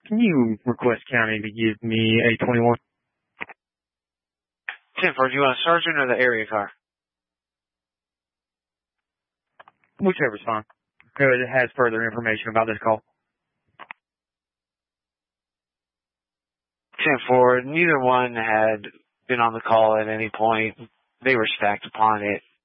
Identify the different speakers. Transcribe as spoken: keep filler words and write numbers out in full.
Speaker 1: Can you request county to give me a twenty-one?
Speaker 2: ten four, do you want a sergeant or the area car?
Speaker 1: Whichever's fine. It has further information about this call.
Speaker 2: ten four, neither one had been on the call at any point. They were stacked upon it.